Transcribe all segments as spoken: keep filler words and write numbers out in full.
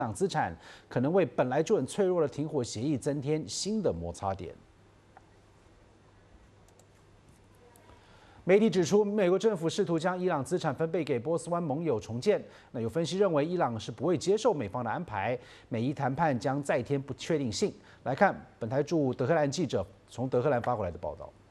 党资产，可能为本来就很脆弱的停火协议增添新的摩擦点。媒体指出，美国政府试图将伊朗资产分配给波斯湾盟友重建。那有分析认为，伊朗是不会接受美方的安排，美伊谈判将再添不确定性。来看本台驻德黑兰记者从德黑兰发回来的报道。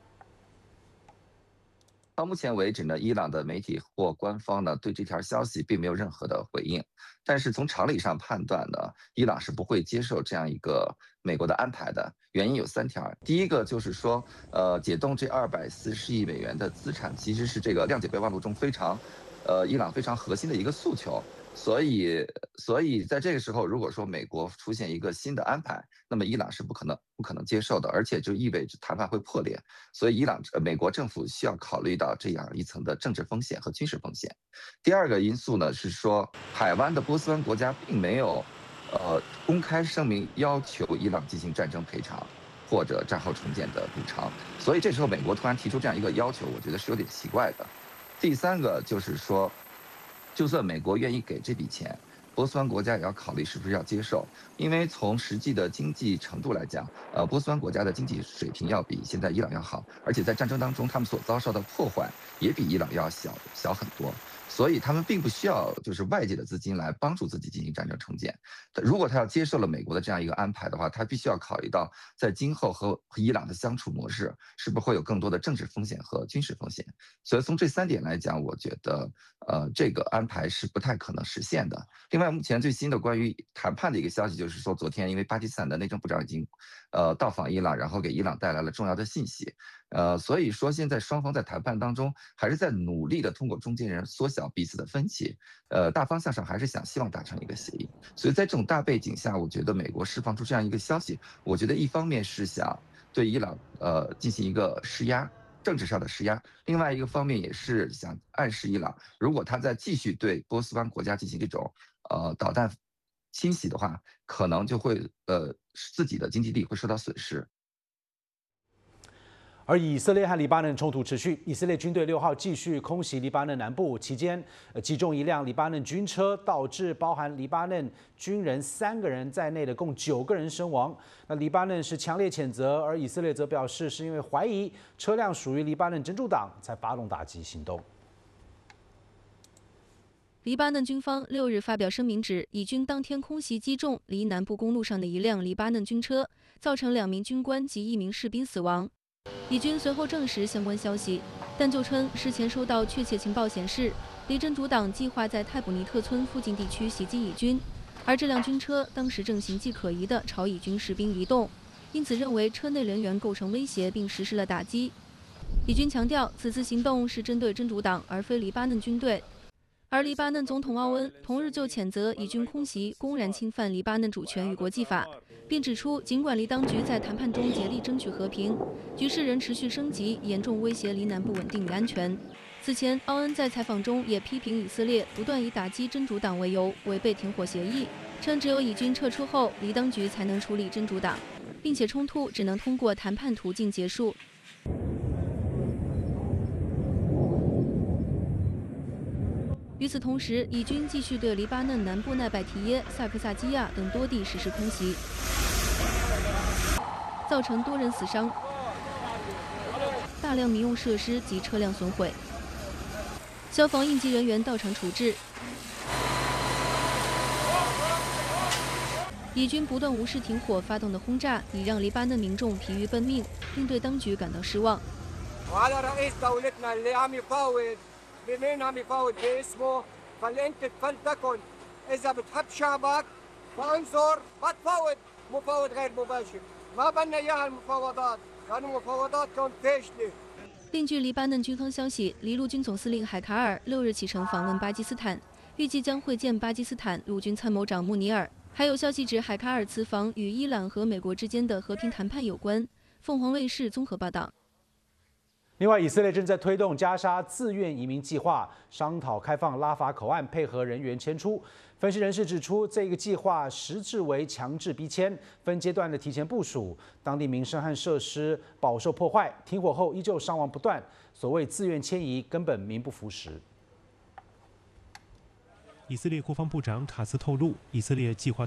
到目前为止呢，伊朗的媒体或官方呢对这条消息并没有任何的回应。但是从常理上判断呢，伊朗是不会接受这样一个美国的安排的。原因有三条，第一个就是说，呃，解冻这二百四十亿美元的资产，其实是这个谅解备忘录中非常，呃，伊朗非常核心的一个诉求。 所以，所以在这个时候，如果说美国出现一个新的安排，那么伊朗是不可能不可能接受的，而且就意味着谈判会破裂。所以，伊朗呃美国政府需要考虑到这样一层的政治风险和军事风险。第二个因素呢是说，海湾的波斯湾国家并没有，呃，公开声明要求伊朗进行战争赔偿或者战后重建的补偿。所以这时候美国突然提出这样一个要求，我觉得是有点奇怪的。第三个就是说。 就算美国愿意给这笔钱，波斯湾国家也要考虑是不是要接受，因为从实际的经济程度来讲，呃，波斯湾国家的经济水平要比现在伊朗要好，而且在战争当中他们所遭受的破坏也比伊朗要小小很多，所以他们并不需要就是外界的资金来帮助自己进行战争重建。如果他要接受了美国的这样一个安排的话，他必须要考虑到在今后和伊朗的相处模式是不是会有更多的政治风险和军事风险。所以从这三点来讲，我觉得。 呃，这个安排是不太可能实现的。另外，目前最新的关于谈判的一个消息就是说，昨天因为巴基斯坦的内政部长已经，呃，到访伊朗，然后给伊朗带来了重要的信息。呃，所以说现在双方在谈判当中还是在努力的通过中间人缩小彼此的分歧。呃，大方向上还是想希望达成一个协议。所以在这种大背景下，我觉得美国释放出这样一个消息，我觉得一方面是想对伊朗呃进行一个施压。 政治上的施压，另外一个方面也是想暗示伊朗，如果他再继续对波斯湾国家进行这种呃导弹侵袭的话，可能就会呃自己的经济力会受到损失。 而以色列和黎巴嫩冲突持续，以色列军队六号继续空袭黎巴嫩南部，期间呃击中一辆黎巴嫩军车，导致包含黎巴嫩军人三个人在内的共九个人身亡。那黎巴嫩是强烈谴责，而以色列则表示是因为怀疑车辆属于黎巴嫩真主党才发动打击行动。 黎巴嫩军方六日发表声明指，以军当天空袭击中离南部公路上的一辆黎巴嫩军车，造成两名军官及一名士兵死亡。以军随后证实相关消息，但就称事前收到确切情报显示，黎真主党计划在泰卜尼特村附近地区袭击以军，而这辆军车当时正形迹可疑地朝以军士兵移动，因此认为车内人员构成威胁，并实施了打击。以军强调，此次行动是针对真主党，而非黎巴嫩军队。 而黎巴嫩总统奥恩同日就谴责以军空袭公然侵犯黎巴嫩主权与国际法，并指出，尽管黎当局在谈判中竭力争取和平，局势仍持续升级，严重威胁黎南部稳定与安全。此前，奥恩在采访中也批评以色列不断以打击真主党为由，违背停火协议，称只有以军撤出后，黎当局才能处理真主党，并且冲突只能通过谈判途径结束。 与此同时，以军继续对黎巴嫩南部奈拜提耶、萨克萨基亚等多地实施空袭，造成多人死伤，大量民用设施及车辆损毁。消防应急人员到场处置。以军不断无视停火发动的轰炸，已让黎巴嫩民众疲于奔命，并对当局感到失望。 بمين عم يفاوض باسمه فالانت فلتكن اذا بتحب شعبك فانظر ما تفاوض مفاوض غير مباشر ما بدنا اياها المفاوضات كانوا مفاوضاتكم فاشله 另据黎巴嫩军方消息，黎陆军总司令海卡尔六日启程访问巴基斯坦，预计将会见巴基斯坦陆军参谋长穆尼尔。还有消息指，海卡尔此访与伊朗和美国之间的和平谈判有关。凤凰卫视综合报道。 另外，以色列正在推动加沙自愿移民计划，商讨开放拉法口岸，配合人员迁出。分析人士指出，这个计划实质为强制逼迁，分阶段的提前部署，当地民生和设施饱受破坏，停火后依旧伤亡不断。所谓自愿迁移，根本名不符实。 以色列国防部长卡斯透露，以色列计划。